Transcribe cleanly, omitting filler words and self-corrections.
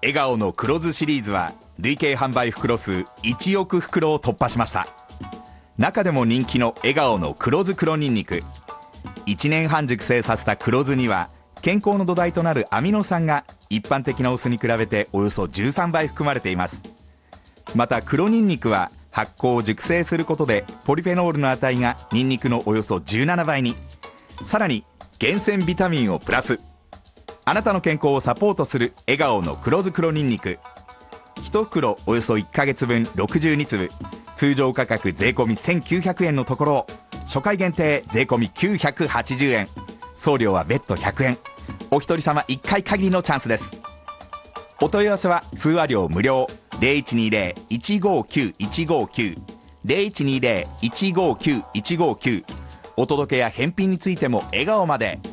笑顔の黒酢シリーズは累計販売袋数1億袋を突破しました。中でも人気の笑顔の黒酢黒ニンニク、1年半熟成させた黒酢には健康の土台となるアミノ酸が一般的なお酢に比べておよそ13倍含まれています。また黒ニンニクは発酵を熟成することでポリフェノールの値がニンニクのおよそ17倍に、さらに厳選ビタミンをプラス。あなたの健康をサポートする笑顔の黒酢黒ニンニク、1袋およそ1ヶ月分62粒、通常価格税込み1900円のところを初回限定税込み980円、送料は別途100円、お一人様1回限りのチャンスです。お問い合わせは通話料無料 0120-159-159 0120-159-159、お届けや返品についても笑顔まで。